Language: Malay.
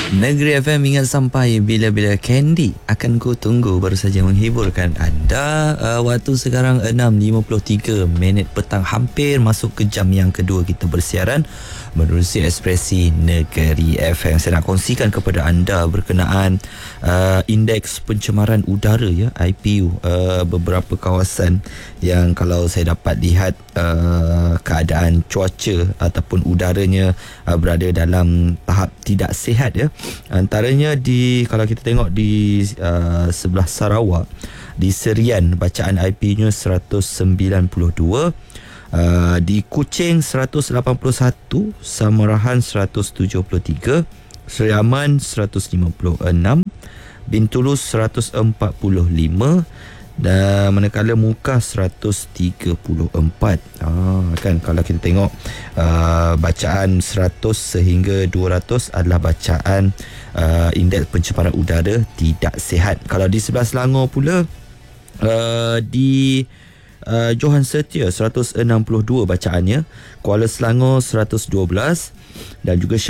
Negeri FM ingat sampai bila-bila Candy akan ku tunggu baru saja menghiburkan anda. Waktu sekarang 6.53 petang, hampir masuk ke jam yang kedua kita bersiaran menerusi Ekspresi Negeri FM. Saya nak kongsikan kepada anda berkenaan indeks pencemaran udara, ya, IPU. Beberapa kawasan yang kalau saya dapat lihat keadaan cuaca ataupun udaranya berada dalam tahap tidak sihat, ya. Antaranya kalau kita tengok di sebelah Sarawak, di Serian bacaan IP-nya 192, di Kuching 181, Samarahan 173, Seriaman 156, Bintulu 145, dan manakala Muka 134. Kan kalau kita tengok bacaan 100 sehingga 200 adalah bacaan indeks pencemaran udara tidak sihat. Kalau di sebelah Selangor pula, di Johan Setia 162 bacaannya, Kuala Selangor 112, dan juga